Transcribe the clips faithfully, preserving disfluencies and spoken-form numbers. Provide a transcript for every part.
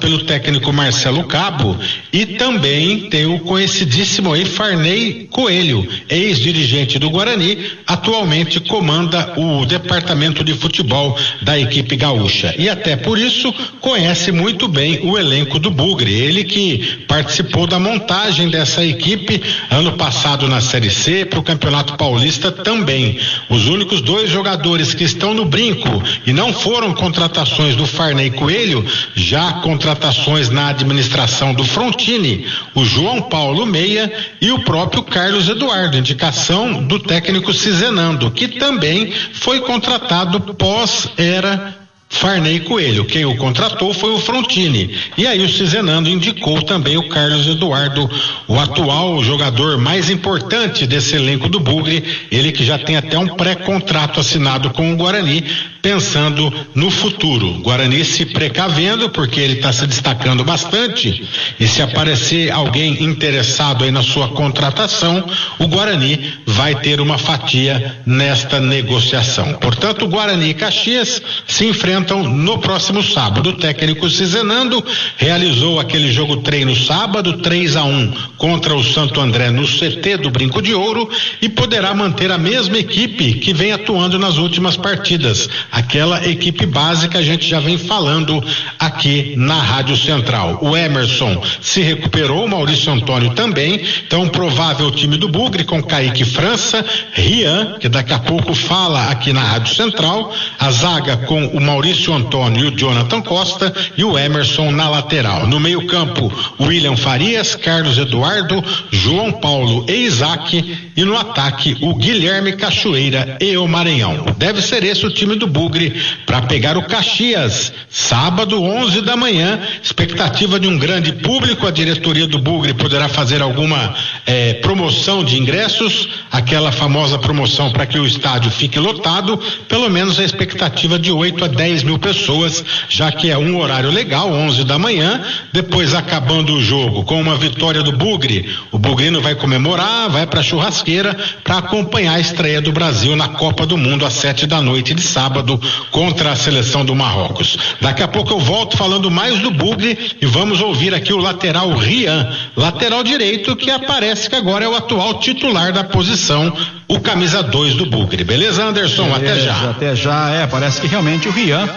pelo técnico Marcelo Cabo, e também tem o conhecidíssimo aí Farney Coelho, ex-dirigente do Guarani, atualmente comanda o departamento de futebol da equipe gaúcha, e até por isso conhece muito bem o elenco do Bugre, ele que participou da montagem dessa equipe ano passado na Série C, para o Campeonato Paulista também. Os únicos dois jogadores que estão no brinco e não foram contratações do Farney Coelho, já contratações na administração do Frontini, o João Paulo Meia e o próprio Carlos Eduardo, indicação do técnico Cizenando, que também foi contratado pós-era Farney Coelho. Quem o contratou foi o Frontini, e aí o Cizenando indicou também o Carlos Eduardo, o atual jogador mais importante desse elenco do Bugre, ele que já tem até um pré-contrato assinado com o Guarani, pensando no futuro. Guarani se precavendo, porque ele está se destacando bastante, e se aparecer alguém interessado aí na sua contratação, o Guarani vai ter uma fatia nesta negociação. Portanto, o Guarani e Caxias se enfrentam no próximo sábado. O técnico Cizenando realizou aquele jogo treino sábado, três a um contra o Santo André no C T do Brinco de Ouro, e poderá manter a mesma equipe que vem atuando nas últimas partidas, aquela equipe básica, a gente já vem falando aqui na Rádio Central. O Emerson se recuperou, o Maurício Antônio também, então provável time do Bugre com Kaique França, Rian, que daqui a pouco fala aqui na Rádio Central, a zaga com o Maurício Antônio e o Jonathan Costa, e o Emerson na lateral. No meio campo, William Farias, Carlos Eduardo, João Paulo e Isaac, e no ataque o Guilherme Cachoeira e o Maranhão. Deve ser esse o time do Bugre para pegar o Caxias, sábado onze da manhã, expectativa de um grande público. A diretoria do Bugre poderá fazer alguma eh, promoção de ingressos, aquela famosa promoção para que o estádio fique lotado, pelo menos a expectativa de oito a dez mil pessoas, já que é um horário legal, onze da manhã. Depois, acabando o jogo com uma vitória do Bugre, o bugrino vai comemorar, vai para a churrasqueira para acompanhar a estreia do Brasil na Copa do Mundo às sete da noite de sábado contra a seleção do Marrocos. Daqui a pouco eu volto falando mais do Bugre e vamos ouvir aqui o lateral Rian, lateral direito, que aparece que agora é o atual titular da posição, o camisa dois do Bugre. Beleza, Anderson? Beleza, até já. Até já, é, parece que realmente o Rian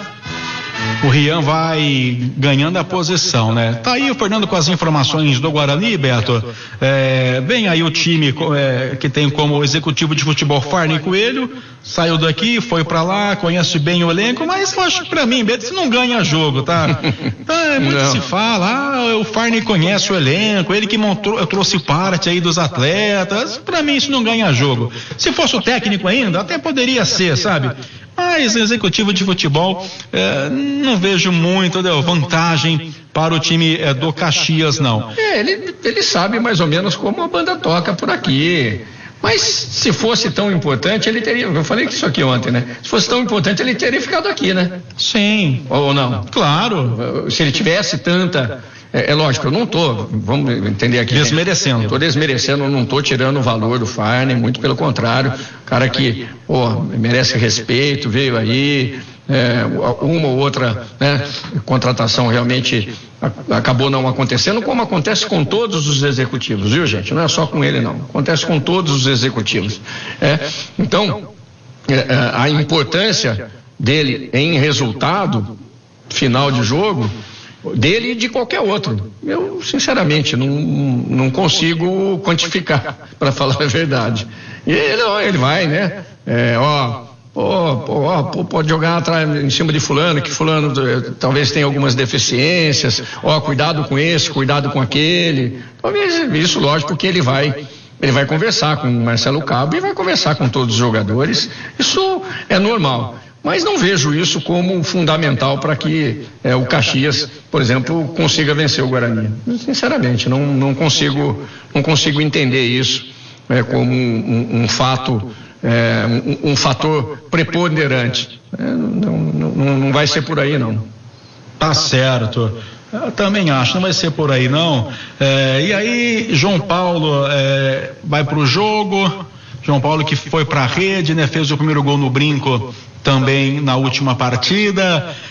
O Rian vai ganhando a posição, né? Tá aí o Fernando com as informações do Guarani, Beto. É, vem aí o time é, que tem como executivo de futebol Farney Coelho, saiu daqui, foi pra lá, conhece bem o elenco, mas eu acho que pra mim, Beto, isso não ganha jogo, tá? Então, é muito não. Se fala, ah, o Farney conhece o elenco, ele que montou, trouxe parte aí dos atletas, pra mim isso não ganha jogo. Se fosse o técnico ainda, até poderia ser, sabe? Mas executivo de futebol, eh, não vejo muito né, vantagem para o time eh, do Caxias, não. É, ele, ele sabe mais ou menos como a banda toca por aqui. Mas se fosse tão importante, ele teria. Eu falei isso aqui ontem, né? Se fosse tão importante, ele teria ficado aqui, né? Sim. Ou não? Claro. Se ele tivesse tanta. É, é lógico, eu não tô, vamos entender aqui. Desmerecendo. Estou desmerecendo, não estou tirando o valor do Farney, muito pelo contrário. Cara que, pô, merece respeito, veio aí, é, uma ou outra, né, contratação realmente a, acabou não acontecendo, como acontece com todos os executivos, viu, gente? Não é só com ele, não. Acontece com todos os executivos. É, então, é, a importância dele em resultado final de jogo, dele e de qualquer outro, eu sinceramente não, não consigo quantificar, para falar a verdade. E ele, ele vai, né? É, ó, ó, ó, pode jogar atrás, em cima de fulano, que fulano talvez tenha algumas deficiências, ó, cuidado com esse, cuidado com aquele. Talvez isso, lógico que ele vai ele vai conversar com o Marcelo Cabo e vai conversar com todos os jogadores, isso é normal. Mas não vejo isso como fundamental para que é, o Caxias, por exemplo, consiga vencer o Guarani. Sinceramente, não, não consigo, não consigo entender isso é, como um, um, um fato, é, um, um fator preponderante. É, não, não, não vai ser por aí, não. Tá certo. Eu também acho, não vai ser por aí, não. É, e aí, João Paulo é, vai pro jogo. João Paulo que foi pra rede, né? Fez o primeiro gol no Brinco também na última partida.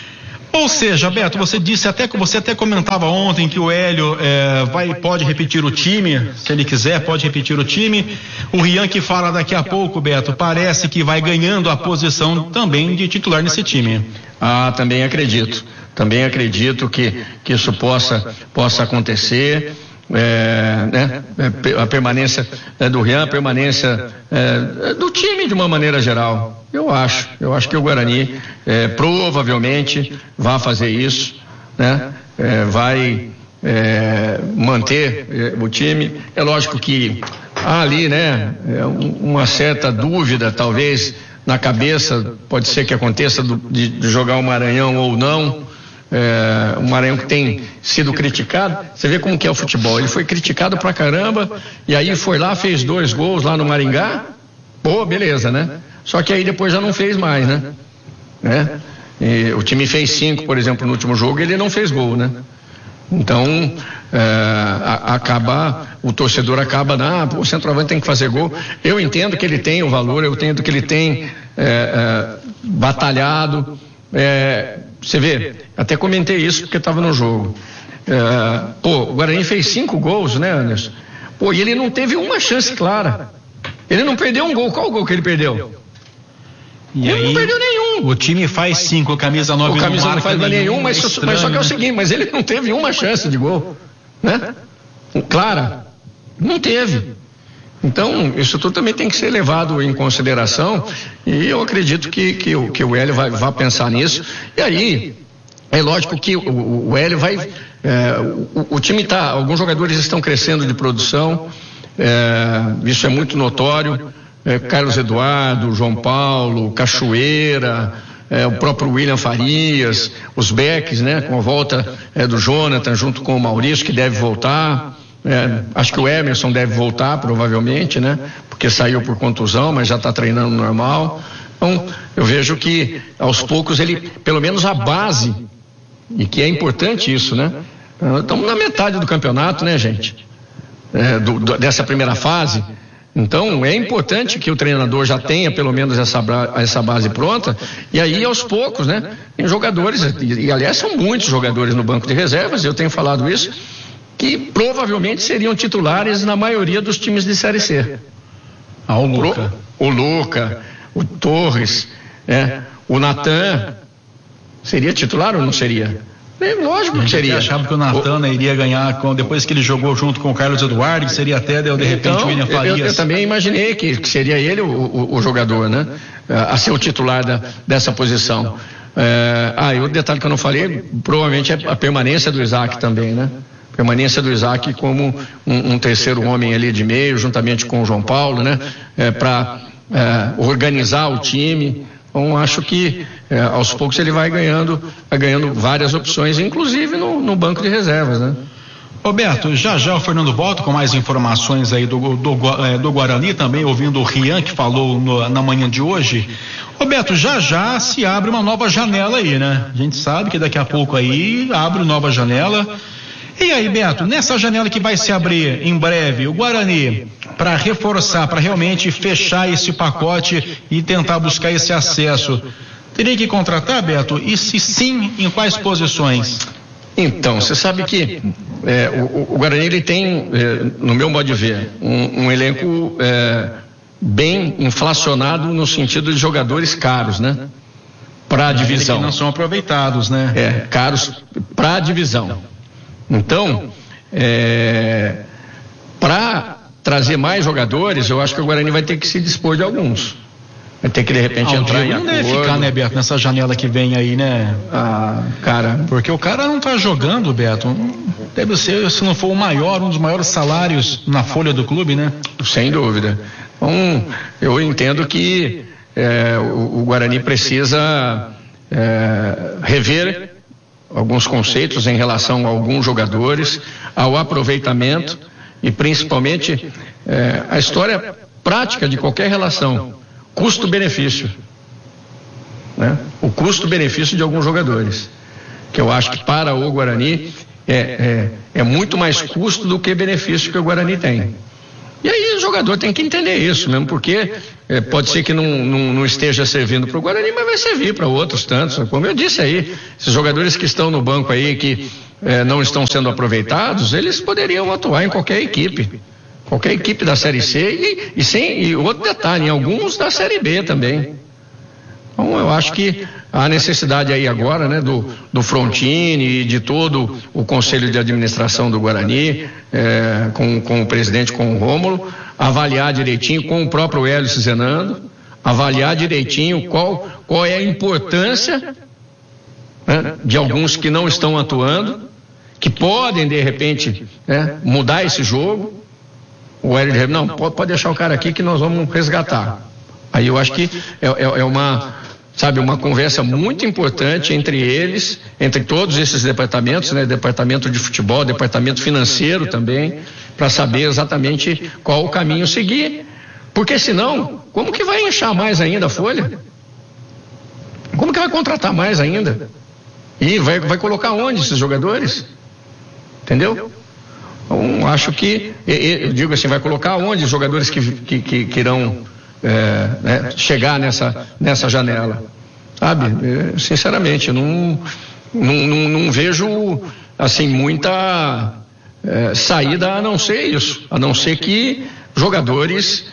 Ou seja, Beto, você disse até que você até comentava ontem que o Hélio é, vai, pode repetir o time, se ele quiser, pode repetir o time. O Rian que fala daqui a pouco, Beto, parece que vai ganhando a posição também de titular nesse time. Ah, também acredito. Também acredito que, que isso possa, possa acontecer. É, né? A permanência é, do Rian, a permanência é, do time de uma maneira geral. Eu acho, eu acho que o Guarani é, provavelmente vai fazer isso, né? É, vai é, manter é, o time. É lógico que há ali, né, é, uma certa dúvida, talvez, na cabeça, pode ser que aconteça do, de, de jogar o Maranhão ou não. É, o Maranhão que tem sido criticado, você vê como que é o futebol, ele foi criticado pra caramba, e aí foi lá, fez dois gols lá no Maringá, pô, beleza, né? Só que aí depois já não fez mais, né? né? E o time fez cinco, por exemplo, no último jogo, ele não fez gol, né? Então, é, a, acaba, o torcedor acaba, ah, o centroavante tem que fazer gol. Eu entendo que ele tem o valor, eu entendo que ele tem é, é, batalhado. É, você vê, até comentei isso porque estava no jogo. É, pô, o Guarani fez cinco gols, né, Anderson? Pô, e ele não teve uma chance clara. Ele não perdeu um gol. Qual o gol que ele perdeu? E ele aí, não perdeu nenhum. O time faz cinco, camisa nove o camisa não, não faz nenhum, nenhum mas, estranho, mas só que é o né? seguinte, mas ele não teve uma chance de gol, né? Clara, não teve. Então, isso tudo também tem que ser levado em consideração, e eu acredito que, que, o, que o Hélio vai, vai pensar nisso. E aí, é lógico que o, o Hélio vai. É, o, o time está. Alguns jogadores estão crescendo de produção, é, isso é muito notório. É, Carlos Eduardo, João Paulo, Cachoeira, é, o próprio William Farias, os backs, né, com a volta é, do Jonathan junto com o Maurício, que deve voltar. É, acho que o Emerson deve voltar, provavelmente, né? Porque saiu por contusão, mas já está treinando normal. Então, eu vejo que aos poucos ele, pelo menos a base, e que é importante isso, né? Estamos na metade do campeonato, né, gente? É, do, do, dessa primeira fase. Então, é importante que o treinador já tenha pelo menos essa, essa base pronta, e aí aos poucos, né? Tem jogadores, e, e aliás são muitos jogadores no banco de reservas, eu tenho falado isso, que provavelmente seriam titulares na maioria dos times de Série C. Ah, o Luca. O, o Luca, o Torres, é, o Natan, seria titular ou não seria? É, lógico que seria. Eu achava que o Natan o... iria ganhar com, depois que ele jogou junto com o Carlos Eduardo, que seria até, de repente, então, o William Farias. Eu, eu também imaginei que, que seria ele o, o, o jogador, né? A ser o titular da, dessa posição. É, ah, e outro detalhe que eu não falei, provavelmente é a permanência do Isaac também, né? Permanência do Isaac como um, um terceiro homem ali de meio, juntamente com o João Paulo, né? É, para é, organizar o time. Então, acho que é, aos poucos ele vai ganhando, vai ganhando várias opções, inclusive no, no banco de reservas, né? Roberto, já já o Fernando volta com mais informações aí do, do, do, do Guarani, também ouvindo o Rian, que falou no, na manhã de hoje. Roberto, já já se abre uma nova janela aí, né? A gente sabe que daqui a pouco aí abre nova janela. E aí, Beto, nessa janela que vai se abrir em breve, o Guarani, para reforçar, para realmente fechar esse pacote e tentar buscar esse acesso, teria que contratar, Beto? E se sim, em quais posições? Então, você sabe que é, o, o Guarani ele tem, é, no meu modo de ver, um, um elenco é, bem inflacionado no sentido de jogadores caros, né? Para a divisão. Que não são aproveitados, né? É, caros para a divisão. Então, é, para trazer mais jogadores, eu acho que o Guarani vai ter que se dispor de alguns. Vai ter que, de repente, ah, entrar em não acordo. Deve ficar, né, Beto, nessa janela que vem aí, né? Ah, cara. Porque o cara não tá jogando, Beto. Deve ser, se não for o maior, um dos maiores salários na folha do clube, né? Sem dúvida. Então, eu entendo que é, o, o Guarani precisa é, rever alguns conceitos em relação a alguns jogadores, ao aproveitamento e principalmente é, a história prática de qualquer relação, custo-benefício, né? O custo-benefício de alguns jogadores, que eu acho que para o Guarani é, é, é muito mais custo do que benefício que o Guarani tem. E aí o jogador tem que entender isso mesmo, porque é, pode ser que não, não, não esteja servindo para o Guarani, mas vai servir para outros tantos. Como eu disse aí, esses jogadores que estão no banco aí, que é, não estão sendo aproveitados, eles poderiam atuar em qualquer equipe. Qualquer equipe da Série C e, e, sem, e outro detalhe, em alguns da Série B também. Então eu acho que a necessidade aí agora, né, do, do Frontini e de todo o Conselho de Administração do Guarani, é, com, com o presidente, com o Rômulo, avaliar direitinho com o próprio Hélio Cizenando, avaliar direitinho qual, qual é a importância, né, de alguns que não estão atuando, que podem de repente, né, mudar esse jogo. O Hélio diz, não, pode, pode deixar o cara aqui que nós vamos resgatar. Aí eu acho que é, é, é uma, sabe, uma conversa muito importante entre eles, entre todos esses departamentos, né, departamento de futebol, departamento financeiro também, para saber exatamente qual o caminho seguir. Porque senão, como que vai inchar mais ainda a folha? Como que vai contratar mais ainda? E vai, vai colocar onde esses jogadores? Entendeu? Então, acho que, eu digo assim, vai colocar onde os jogadores que, que, que, que irão é, né, chegar nessa, nessa janela, sabe? É, sinceramente, eu não, não, não, não vejo, assim, muita é, saída a não ser isso, a não ser que jogadores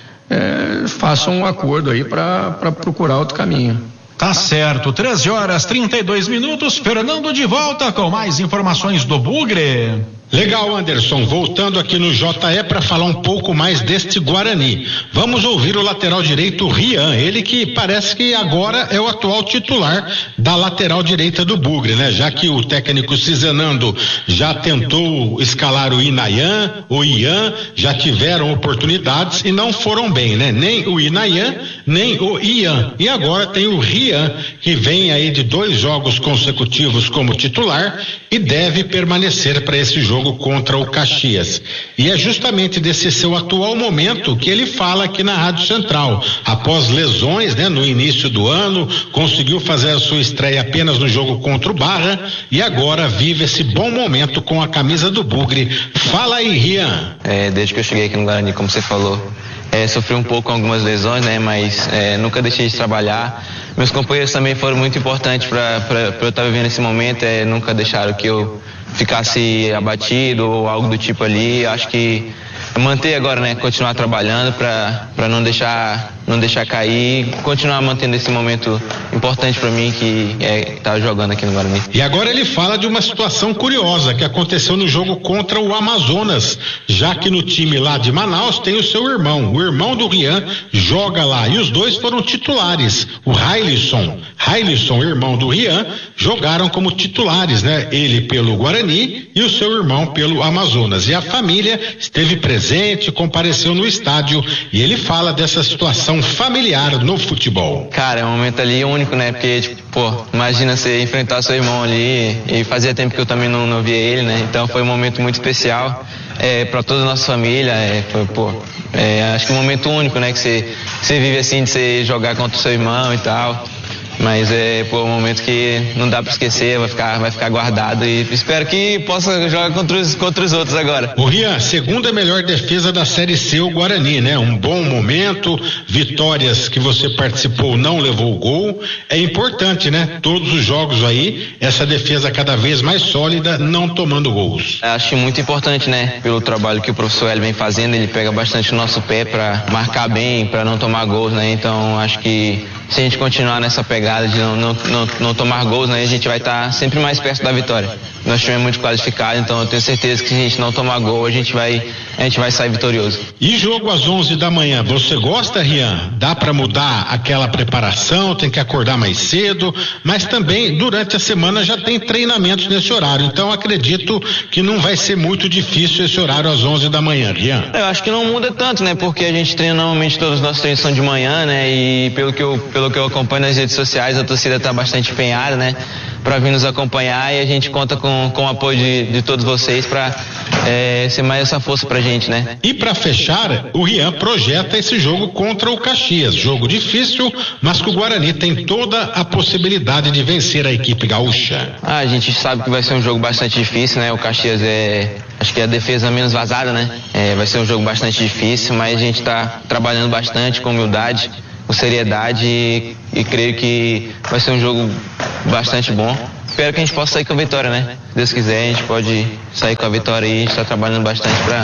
é, façam um acordo aí para procurar outro caminho. Tá certo, treze horas e trinta e dois minutos, Fernando de volta com mais informações do Bugre. Legal, Anderson, voltando aqui no J E para falar um pouco mais deste Guarani. Vamos ouvir o lateral direito Rian, ele que parece que agora é o atual titular da lateral direita do Bugre, né? Já que o técnico Cizenando já tentou escalar o Inayan, o Ian, já tiveram oportunidades e não foram bem, né? Nem o Inayan, nem o Ian. E agora tem o Rian, que vem aí de dois jogos consecutivos como titular e deve permanecer para esse jogo contra o Caxias. E é justamente desse seu atual momento que ele fala aqui na Rádio Central. Após lesões, né, no início do ano, conseguiu fazer a sua estreia apenas no jogo contra o Barra e agora vive esse bom momento com a camisa do Bugre. Fala aí, Rian. É, desde que eu cheguei aqui no Guarani, como você falou, é, sofri um pouco com algumas lesões, né, mas é, nunca deixei de trabalhar. Meus companheiros também foram muito importantes para eu estar vivendo esse momento, é, nunca deixaram que eu ficasse abatido ou algo do tipo ali. Acho que manter agora, né, continuar trabalhando para para não deixar não deixar cair, continuar mantendo esse momento importante para mim que é estar jogando aqui no Guarani. E agora ele fala de uma situação curiosa que aconteceu no jogo contra o Amazonas, já que no time lá de Manaus tem o seu irmão, o irmão do Rian joga lá e os dois foram titulares. O Railisson, Railisson, irmão do Rian, jogaram como titulares, né? Ele pelo Guarani e o seu irmão pelo Amazonas. E a família esteve presente, compareceu no estádio e ele fala dessa situação familiar no futebol. Cara, é um momento ali único, né? Porque, tipo, pô, imagina você enfrentar seu irmão ali e fazia tempo que eu também não, não via ele, né? Então foi um momento muito especial é, para toda a nossa família. É, foi, pô, é, acho que um momento único, né? Que você, você vive assim, de você jogar contra o seu irmão e tal. Mas é pô, um momento que não dá para esquecer, vai ficar, vai ficar guardado e espero que possa jogar contra os, contra os outros agora. O Rian, segunda melhor defesa da Série C, o Guarani, né? Um bom momento, vitórias que você participou, não levou o gol, é importante, né? Todos os jogos aí, essa defesa cada vez mais sólida, não tomando gols. Acho muito importante, né? Pelo trabalho que o professor Hélio vem fazendo, ele pega bastante o nosso pé para marcar bem, para não tomar gols, né? Então acho que se a gente continuar nessa pegada de não, não, não, não tomar gols, né, a gente vai estar tá sempre mais perto da vitória. Nosso time é muito qualificado, então eu tenho certeza que se a gente não tomar gol, a gente vai, a gente vai sair vitorioso. E jogo às onze da manhã, você gosta, Rian? Dá para mudar aquela preparação, tem que acordar mais cedo, mas também durante a semana já tem treinamentos nesse horário, então acredito que não vai ser muito difícil esse horário às onze da manhã, Rian. Eu acho que não muda tanto, né, porque a gente treina normalmente, todos os nossos treinos são de manhã, né, e pelo que eu, pelo que eu acompanho nas redes sociais, a torcida está bastante empenhada, né, para vir nos acompanhar e a gente conta com, com o apoio de, de todos vocês para é, ser mais essa força pra gente, né? E para fechar, o Rian projeta esse jogo contra o Caxias, jogo difícil, mas que o Guarani tem toda a possibilidade de vencer a equipe gaúcha. Ah, a gente sabe que vai ser um jogo bastante difícil, né? O Caxias é, acho que é a defesa menos vazada, né? É, vai ser um jogo bastante difícil, mas a gente tá trabalhando bastante com humildade, com seriedade e, e creio que vai ser um jogo bastante bom. Espero que a gente possa sair com a vitória, né? Se Deus quiser, a gente pode sair com a vitória e a gente está trabalhando bastante para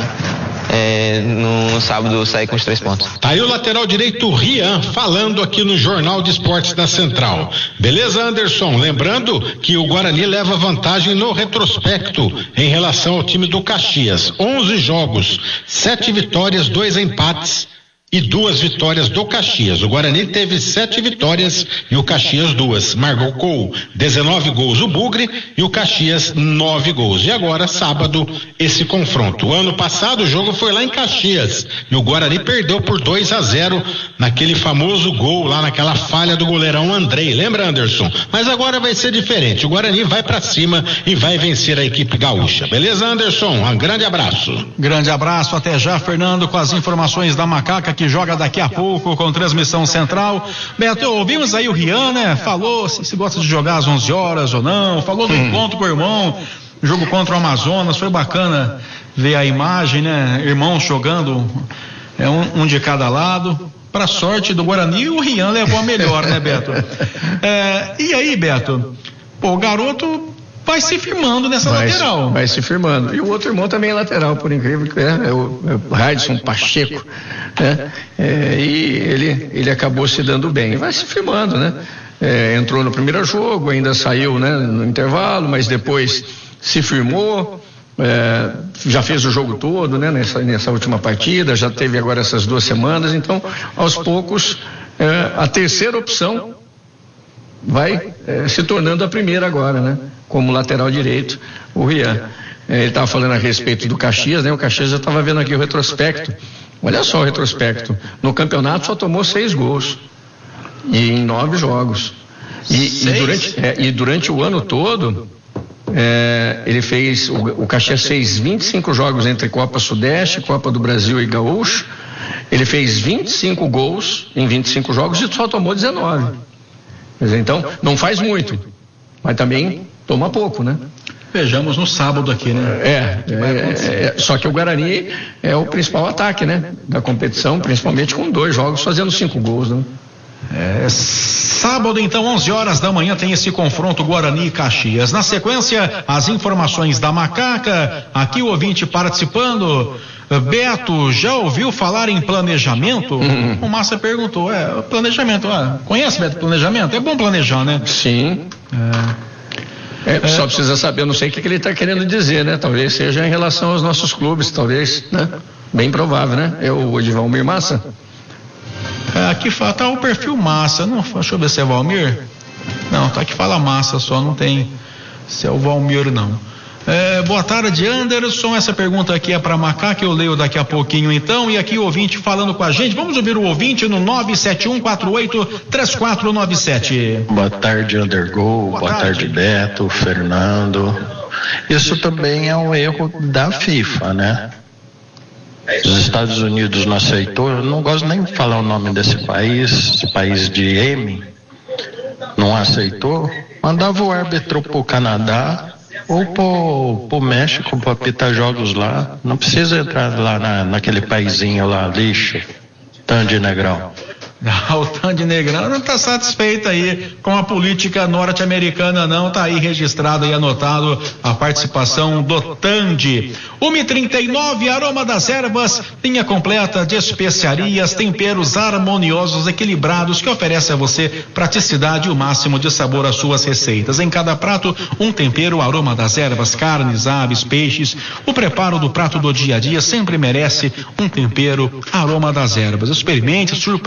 é, no, no sábado sair com os três pontos. Tá aí o lateral direito Rian falando aqui no Jornal de Esportes da Central. Beleza, Anderson? Lembrando que o Guarani leva vantagem no retrospecto em relação ao time do Caxias. onze jogos, sete vitórias, dois empates e duas vitórias do Caxias. O Guarani teve sete vitórias e o Caxias duas. Marcou dezenove gols o Bugre e o Caxias nove gols. E agora, sábado, esse confronto. O ano passado o jogo foi lá em Caxias e o Guarani perdeu por dois a zero naquele famoso gol lá naquela falha do goleirão Andrei. Lembra, Anderson? Mas agora vai ser diferente. O Guarani vai pra cima e vai vencer a equipe gaúcha. Beleza, Anderson? Um grande abraço. Grande abraço, até já, Fernando, com as informações da Macaca que joga daqui a pouco com transmissão central. Beto, ouvimos aí o Rian, né? Falou se, se gosta de jogar às onze horas ou não, falou do hum. encontro com o irmão, jogo contra o Amazonas, foi bacana ver a imagem, né? Irmãos jogando, é um, um de cada lado. Para sorte do Guarani, o Rian levou a melhor, né, Beto? É, e aí, Beto? Pô, o garoto vai se firmando nessa vai, lateral. Vai se firmando. E o outro irmão também é lateral, por incrível que é, é o, é o Raidson Pacheco, né? É, e ele, ele acabou se dando bem. Vai se firmando, né? É, entrou no primeiro jogo, ainda saiu, né, no intervalo, mas depois se firmou, é, já fez o jogo todo, né, nessa, nessa última partida, já teve agora essas duas semanas, então, aos poucos, é, a terceira opção vai é, se tornando a primeira agora, né? Como lateral direito, o Rian. É, ele estava falando a respeito do Caxias, né? O Caxias já estava vendo aqui o retrospecto. Olha só o retrospecto. No campeonato só tomou seis gols. E em nove jogos. E, e, durante, é, e durante o ano todo, é, ele fez, o, o Caxias fez vinte e cinco jogos entre Copa Sudeste, Copa do Brasil e Gaúcho. Ele fez vinte e cinco gols em vinte e cinco jogos e só tomou dezenove. Então, não faz muito, mas também toma pouco, né? Vejamos no sábado aqui, né? É, é, é, só que o Guarani é o principal ataque, né? Da competição, principalmente com dois jogos fazendo cinco gols, né? É, sábado, então, onze horas da manhã, tem esse confronto Guarani e Caxias. Na sequência, as informações da Macaca. Aqui o ouvinte participando. Beto, já ouviu falar em planejamento? Uhum. O Massa perguntou, é, planejamento, ah, conhece, Beto, planejamento? É bom planejar, né? Sim. É. É, só precisa saber, eu não sei o que, que ele está querendo dizer, né? Talvez seja em relação aos nossos clubes, talvez, né? Bem provável, né? É o Valmir Massa? É, aqui fala, tá o perfil Massa, não, deixa eu ver se é Valmir. Não, tá aqui fala Massa só, não tem se é o Valmir não. É, boa tarde, Anderson. Essa pergunta aqui é para Macá, que eu leio daqui a pouquinho então. E aqui o ouvinte falando com a gente. Vamos ouvir o ouvinte no nove sete um quatro oito três quatro nove sete. Boa tarde, Undergol. Boa, Boa tarde. tarde, Beto, Fernando. Isso também é um erro da FIFA, né? Os Estados Unidos não aceitou. Eu não gosto nem de falar o nome desse país, esse país de M. Não aceitou. Mandava o árbitro pro Canadá ou pro, pro México para apitar jogos lá. Não precisa entrar lá na, naquele paizinho lá, lixo, Tandy Negrão. O Tandy Negrão não está satisfeito aí com a política norte-americana, não. Está aí registrado e anotado a participação do Tandy. uma e trinta e nove, Aroma das Ervas, linha completa de especiarias, temperos harmoniosos, equilibrados, que oferece a você praticidade e o máximo de sabor às suas receitas. Em cada prato, um tempero Aroma das Ervas, carnes, aves, peixes. O preparo do prato do dia a dia sempre merece um tempero Aroma das Ervas. Experimente, surpreenda-se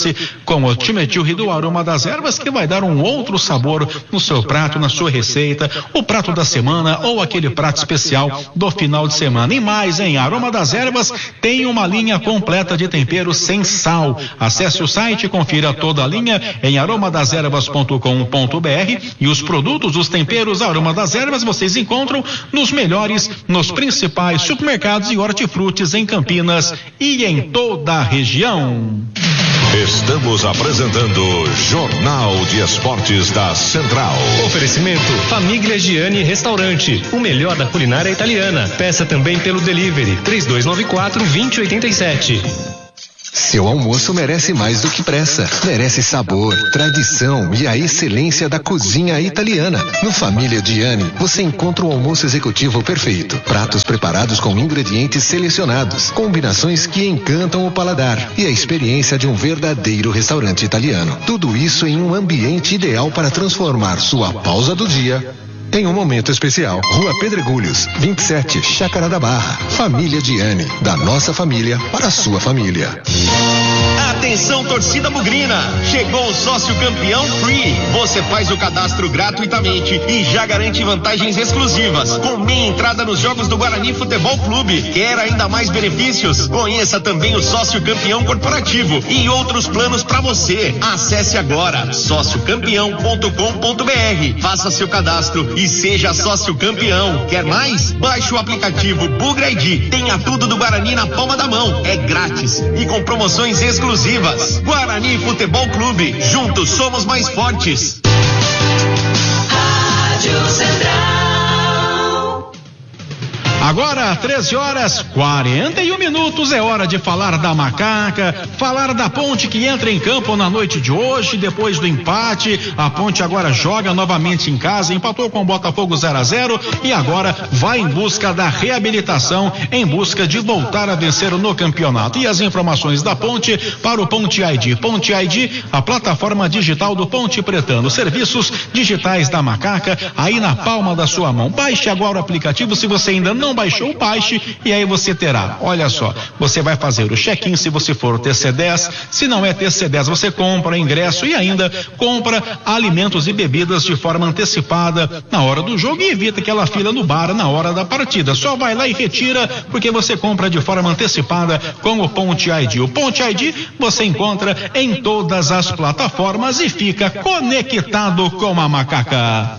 Surta-se com o Timetil do Aroma das Ervas, que vai dar um outro sabor no seu prato, na sua receita, o prato da semana ou aquele prato especial do final de semana. E mais, em Aroma das Ervas tem uma linha completa de temperos sem sal. Acesse o site e confira toda a linha em aroma das ervas ponto com ponto b r, e os produtos, os temperos Aroma das Ervas vocês encontram nos melhores, nos principais supermercados e hortifrutis em Campinas e em toda a região. Estamos apresentando Jornal de Esportes da Central. Oferecimento Família Gianni Restaurante, o melhor da culinária italiana. Peça também pelo delivery três dois nove quatro, dois zero oito sete. Seu almoço merece mais do que pressa. Merece sabor, tradição e a excelência da cozinha italiana. No Família Gianni, você encontra o almoço executivo perfeito. Pratos preparados com ingredientes selecionados, combinações que encantam o paladar e a experiência de um verdadeiro restaurante italiano. Tudo isso em um ambiente ideal para transformar sua pausa do dia em um momento especial. Rua Pedregulhos, vinte e sete, Chácara da Barra. Família Gianni, da nossa família para a sua família. Atenção, torcida bugrina! Chegou o sócio campeão Free. Você faz o cadastro gratuitamente e já garante vantagens exclusivas, com meia entrada nos jogos do Guarani Futebol Clube. Quer ainda mais benefícios? Conheça também o sócio campeão corporativo e outros planos para você. Acesse agora sócio campeão ponto com ponto b r. Faça seu cadastro e seja sócio campeão. Quer mais? Baixe o aplicativo Bugra I D. Tenha tudo do Guarani na palma da mão. É grátis e com promoções exclusivas. Guarani Futebol Clube. Juntos somos mais fortes. Rádio Central. Agora, treze horas e quarenta e um minutos, é hora de falar da Macaca, falar da Ponte que entra em campo na noite de hoje, depois do empate. A Ponte agora joga novamente em casa, empatou com o Botafogo zero a zero e agora vai em busca da reabilitação, em busca de voltar a vencer no campeonato. E as informações da Ponte para o Ponte I D. Ponte I D, a plataforma digital do Ponte Pretano, serviços digitais da Macaca, aí na palma da sua mão. Baixe agora o aplicativo, se você ainda não baixou, baixe, e aí você terá, olha só, você vai fazer o check-in se você for o T C dez, se não é T C dez, você compra ingresso e ainda compra alimentos e bebidas de forma antecipada na hora do jogo e evita aquela fila no bar na hora da partida. Só vai lá e retira, porque você compra de forma antecipada com o Ponte I D. O Ponte I D você encontra em todas as plataformas e fica conectado com a Macaca.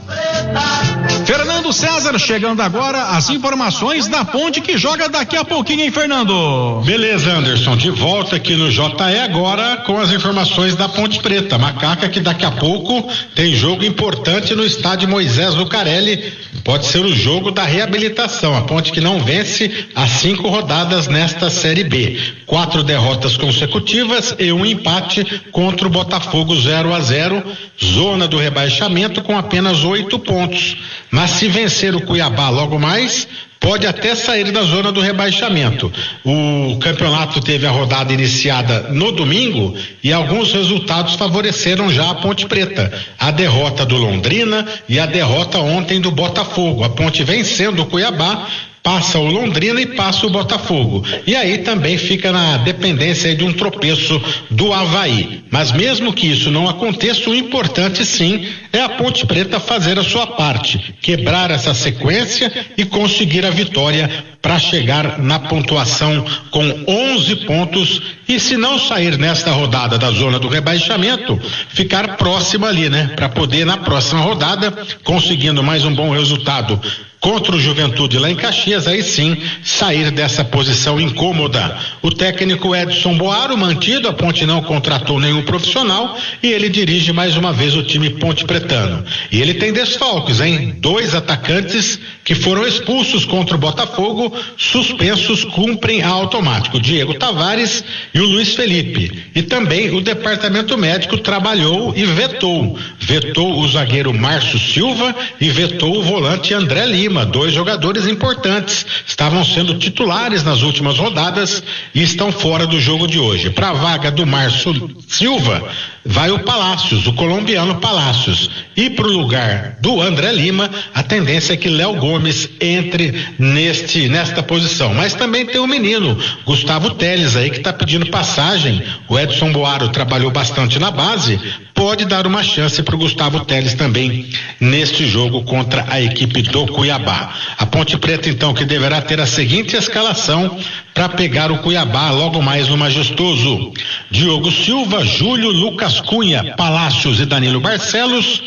Fernando César chegando agora, as informações da Ponte que joga daqui a pouquinho, hein, Fernando? Beleza, Anderson, de volta aqui no J E agora com as informações da Ponte Preta. Macaca que daqui a pouco tem jogo importante no estádio Moisés Lucarelli, pode ser o jogo da reabilitação. A Ponte que não vence há cinco rodadas nesta Série B, quatro derrotas consecutivas e um empate contra o Botafogo zero a zero, zona do rebaixamento com apenas oito pontos. Mas se vencer o Cuiabá logo mais, pode até sair da zona do rebaixamento. O campeonato teve a rodada iniciada no domingo e alguns resultados favoreceram já a Ponte Preta. A derrota do Londrina e a derrota ontem do Botafogo. A Ponte vencendo o Cuiabá, passa o Londrina e passa o Botafogo. E aí também fica na dependência de um tropeço do Avaí. Mas mesmo que isso não aconteça, o importante sim é a Ponte Preta fazer a sua parte, quebrar essa sequência e conseguir a vitória para chegar na pontuação com onze pontos e, se não sair nesta rodada da zona do rebaixamento, ficar próximo ali, né? Para poder na próxima rodada, conseguindo mais um bom resultado contra o Juventude lá em Caxias, aí sim sair dessa posição incômoda. O técnico Edson Boaro mantido, a Ponte não contratou nenhum profissional e ele dirige mais uma vez o time Ponte Pretano. E ele tem desfalques, hein? Dois atacantes que foram expulsos contra o Botafogo, suspensos, cumprem a automático. Diego Tavares e o Luiz Felipe. E também o departamento médico trabalhou e vetou. Vetou o zagueiro Márcio Silva e vetou o volante André Lima. Dois jogadores importantes, estavam sendo titulares nas últimas rodadas e estão fora do jogo de hoje. Para a vaga do Márcio Silva, vai o Palácios, o colombiano Palácios. E para o lugar do André Lima, a tendência é que Léo Gomes entre neste, nesta posição. Mas também tem o menino, Gustavo Teles aí, que está pedindo passagem. O Edson Boaro trabalhou bastante na base, pode dar uma chance para o Gustavo Teles também neste jogo contra a equipe do Cuiabá. A Ponte Preta, então, que deverá ter a seguinte escalação para pegar o Cuiabá logo mais no Majestoso: Diogo Silva, Júlio, Lucas Cunha, Palácios e Danilo Barcelos,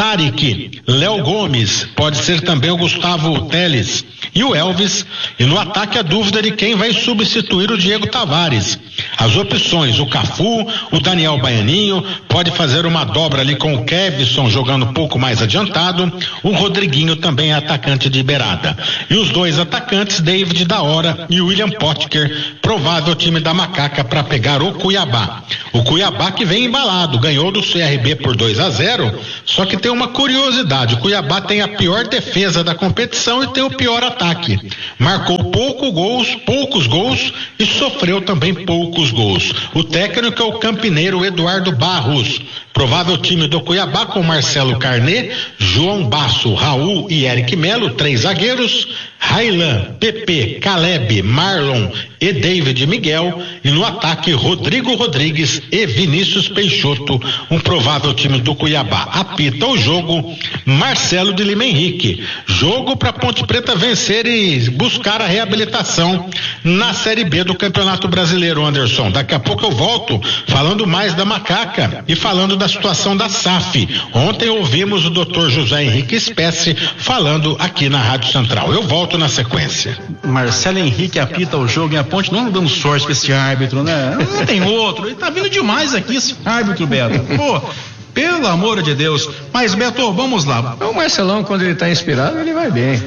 Tarik, Léo Gomes, pode ser também o Gustavo Teles e o Elvis. E no ataque a dúvida de quem vai substituir o Diego Tavares. As opções: o Cafu, o Daniel Baianinho, pode fazer uma dobra ali com o Kevson jogando um pouco mais adiantado. O Rodriguinho também é atacante de beirada. E os dois atacantes, David da Hora e William Potker, provável time da Macaca para pegar o Cuiabá. O Cuiabá que vem embalado, ganhou do C R B por dois a zero, só que tem uma curiosidade: o Cuiabá tem a pior defesa da competição e tem o pior ataque. Marcou pouco gols, poucos gols e sofreu também poucos gols. O técnico é o campineiro Eduardo Barros. Provável time do Cuiabá com Marcelo Carnet, João Basso, Raul e Eric Melo, três zagueiros, Railan, Pepe, Caleb, Marlon e David Miguel, e no ataque Rodrigo Rodrigues e Vinícius Peixoto, um provável time do Cuiabá. Apita o jogo Marcelo de Lima Henrique. Jogo para Ponte Preta vencer e buscar a reabilitação na Série B do Campeonato Brasileiro, Anderson. Daqui a pouco eu volto falando mais da Macaca e falando da situação da S A F. Ontem ouvimos o doutor José Henrique Espécie falando aqui na Rádio Central. Eu volto na sequência. Marcelo Henrique apita o jogo e a Ponte não dando sorte com esse árbitro, né? Não tem outro. Ele tá vindo demais aqui, esse árbitro, Beto. Pô, pelo amor de Deus. Mas, Beto, vamos lá. O Marcelão, quando ele tá inspirado, ele vai bem.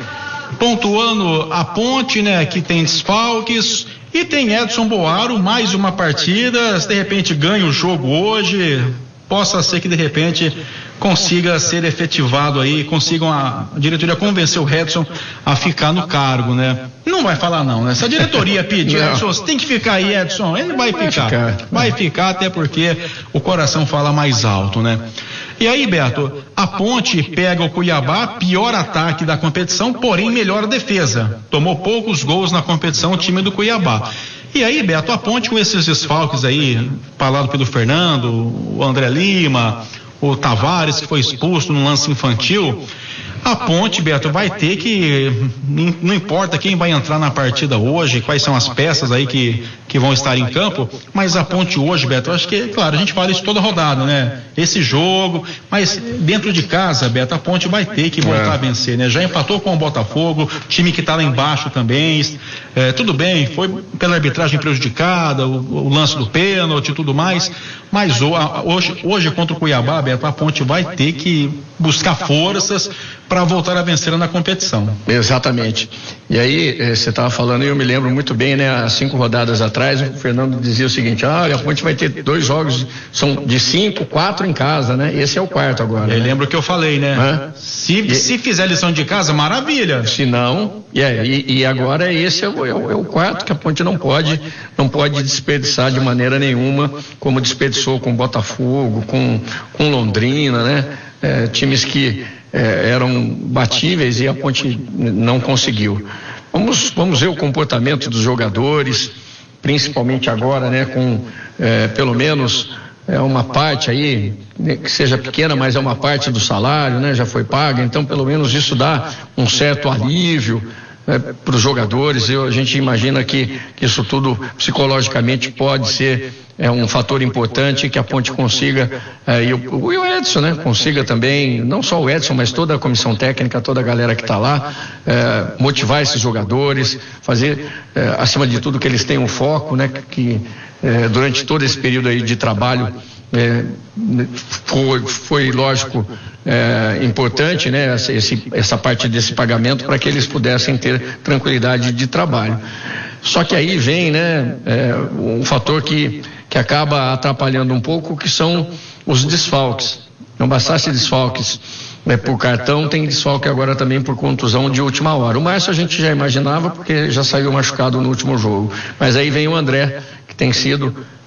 Pontuando a Ponte, né, que tem desfalques, e tem Edson Boaro, mais uma partida, se de repente ganha o jogo hoje, possa ser que de repente consiga ser efetivado aí, consigam a, a diretoria convencer o Edson a ficar no cargo, né? Não vai falar não, né? Se a diretoria pedir, Edson, você tem que ficar aí, Edson, ele vai, vai ficar, ficar, vai ficar até porque o coração fala mais alto, né? E aí, Beto, a Ponte pega o Cuiabá, pior ataque da competição, porém melhor defesa. Tomou poucos gols na competição o time do Cuiabá. E aí, Beto, a Ponte com esses desfalques aí, falado pelo Fernando, o André Lima, o Tavares, que foi expulso no lance infantil, a Ponte, Beto, vai ter que, não importa quem vai entrar na partida hoje, quais são as peças aí que, que vão estar em campo, mas a Ponte hoje, Beto, eu acho que, claro, a gente fala isso toda rodada, né? Esse jogo, mas dentro de casa, Beto, a Ponte vai ter que voltar é. a vencer, né? Já empatou com o Botafogo, time que tá lá embaixo também, é, tudo bem, foi pela arbitragem prejudicada, o, o lance do pênalti e tudo mais, mas hoje, hoje contra o Cuiabá, Beto, a Ponte vai ter que buscar forças para voltar a vencer na competição. Exatamente. E aí, eh, você estava falando, e eu me lembro muito bem, né? Há cinco rodadas atrás, o Fernando dizia o seguinte: ah, a Ponte vai ter dois jogos, são de cinco, quatro em casa, né? Esse é o quarto agora. Eu né? lembro que eu falei, né? Hã? Se, e, se fizer lição de casa, maravilha. Se não, yeah, e, e agora esse é o, é, o, é o quarto que a Ponte não pode, não pode desperdiçar de maneira nenhuma, como desperdiçou com Botafogo, com, com Londrina, né? É, times que é, eram batíveis e a Ponte não conseguiu. Vamos, vamos ver o comportamento dos jogadores, principalmente agora, né, com é, pelo menos é, uma parte aí, né, que seja pequena, mas é uma parte do salário, né, já foi paga, então pelo menos isso dá um certo alívio é, para os jogadores. Eu, a gente imagina que, que isso tudo psicologicamente pode ser é um fator importante, que a Ponte consiga, é, e, o, e o Edson, né, consiga também, não só o Edson, mas toda a comissão técnica, toda a galera que está lá, é, motivar esses jogadores, fazer, é, acima de tudo, que eles tenham foco, né, que é, durante todo esse período aí de trabalho, é, foi, foi lógico, é, importante, né, esse, essa parte desse pagamento para que eles pudessem ter tranquilidade de trabalho. Só que aí vem, né, é, um fator que que acaba atrapalhando um pouco, que são os desfalques. Não bastasse desfalques né, por cartão, tem desfalque agora também por contusão de última hora. O Márcio a gente já imaginava, porque já saiu machucado no último jogo. Mas aí vem o André, que tem sido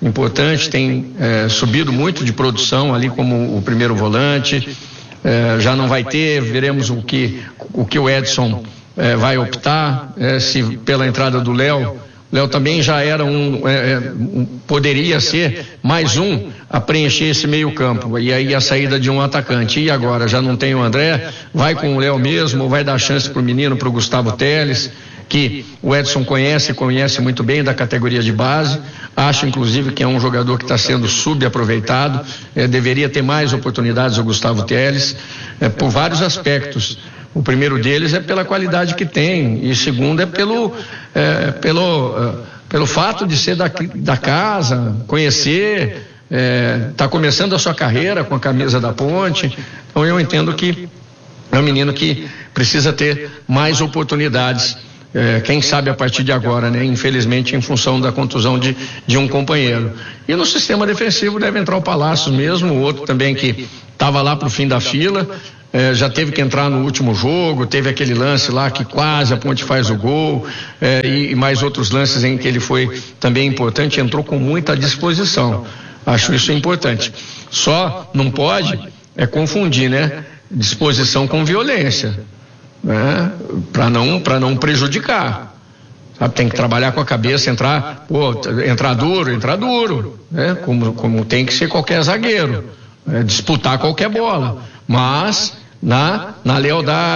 importante, tem é, subido muito de produção ali como o primeiro volante. É, já não vai ter, veremos o que o, que o Edson é, vai optar, é, se pela entrada do Léo. Léo também já era um, é, um, poderia ser mais um a preencher esse meio campo, e aí a saída de um atacante. E agora já não tem o André, vai com o Léo mesmo, ou vai dar chance pro menino, pro Gustavo Teles, que o Edson conhece, conhece muito bem da categoria de base. Acho inclusive que é um jogador que está sendo subaproveitado, é, deveria ter mais oportunidades o Gustavo Teles, é, por vários aspectos. O primeiro deles é pela qualidade que tem, e segundo é pelo, é, pelo, é, pelo fato de ser da, da casa, conhecer, está é, começando a sua carreira com a camisa da Ponte. Então eu entendo que é um menino que precisa ter mais oportunidades, é, quem sabe a partir de agora, né? Infelizmente em função da contusão de, de um companheiro. E no sistema defensivo deve entrar o Palácios mesmo, o outro também que estava lá para o fim da fila. É, já teve que entrar no último jogo, teve aquele lance lá que quase a Ponte faz o gol, é, e, e mais outros lances em que ele foi também importante, entrou com muita disposição. Acho isso importante. Só não pode é confundir, né? Disposição com violência, né? Para não, para não prejudicar. Sabe, tem que trabalhar com a cabeça, entrar, pô, entrar duro, entrar duro, né? Como, como tem que ser qualquer zagueiro, é, disputar qualquer bola, mas na, na lealdade.